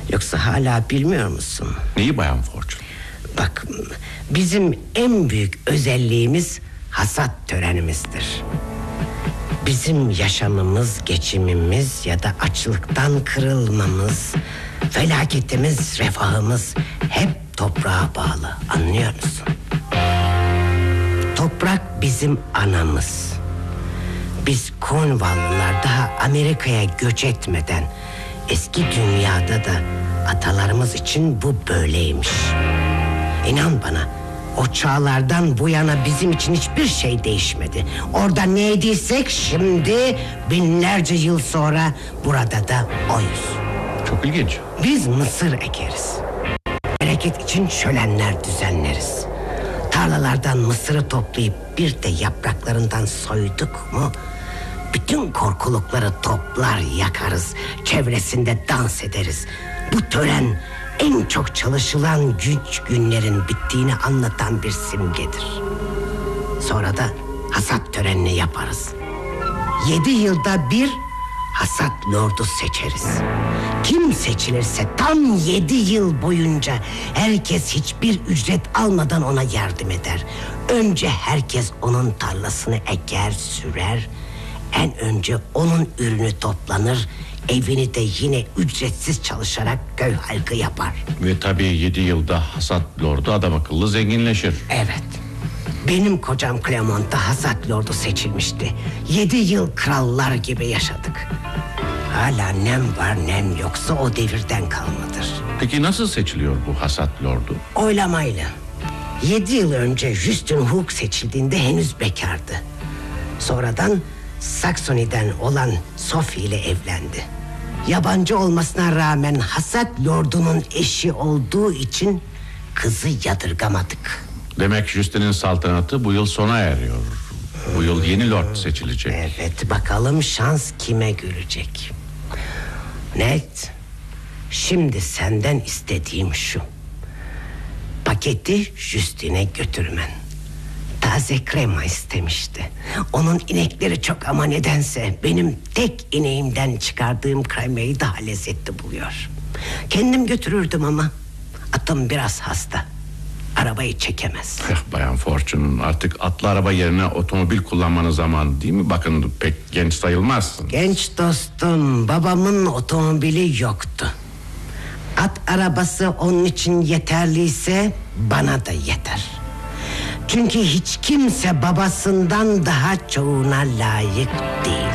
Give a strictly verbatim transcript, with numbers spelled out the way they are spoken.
Yoksa hala bilmiyor musun? Neyi Bayan Fortune? Bak, bizim en büyük özelliğimiz hasat törenimizdir. Bizim yaşamımız, geçimimiz ya da açlıktan kırılmamız, felaketimiz, refahımız hep toprağa bağlı. Anlıyor musun? Toprak bizim anamız. Biz Cornwall'lılar daha Amerika'ya göç etmeden eski dünyada da atalarımız için bu böyleymiş. İnan bana, o çağlardan bu yana bizim için hiçbir şey değişmedi. Orada neydiysek şimdi binlerce yıl sonra burada da oyuz. Çok ilginç. Biz mısır ekeriz. Bereket için şölenler düzenleriz. Tarlalardan mısırı toplayıp bir de yapraklarından soyduk mu bütün korkulukları toplar yakarız. Çevresinde dans ederiz. Bu tören en çok çalışılan güç günlerin bittiğini anlatan bir simgedir. Sonra da hasat törenini yaparız. Yedi yılda bir hasat lordu seçeriz. Kim seçilirse tam yedi yıl boyunca herkes hiçbir ücret almadan ona yardım eder. Önce herkes onun tarlasını eker, sürer. En önce onun ürünü toplanır. Evini de yine ücretsiz çalışarak köy halkı yapar. Ve tabii yedi yılda hasat lordu adam akıllı zenginleşir. Evet. Benim kocam Clement'ta hasat lordu seçilmişti. Yedi yıl krallar gibi yaşadık. Hala nem var nem yoksa o devirden kalmadır. Peki nasıl seçiliyor bu hasat lordu? Oylamayla. Yedi yıl önce Justin Hook seçildiğinde henüz bekardı. Sonradan Saxony'den olan Sophie ile evlendi. Yabancı olmasına rağmen hasat lordunun eşi olduğu için kızı yadırgamadık. Demek Justin'in saltanatı bu yıl sona eriyor. Bu yıl yeni lord seçilecek. Evet, bakalım şans kime gülecek. Ned, şimdi senden istediğim şu: paketi Justin'e götürmen. Taze krema istemişti. Onun inekleri çok ama nedense benim tek ineğimden çıkardığım kremayı daha lezzetli buluyor. Kendim götürürdüm ama atım biraz hasta. Arabayı çekemez. Eh, Bayan Fortune, artık atlı araba yerine otomobil kullanmanın zamanı değil mi? Bakın pek genç sayılmazsın. Genç dostum, babamın otomobili yoktu. At arabası onun için yeterliyse bana da yeter. Çünkü hiç kimse babasından daha çoğuna layık değil.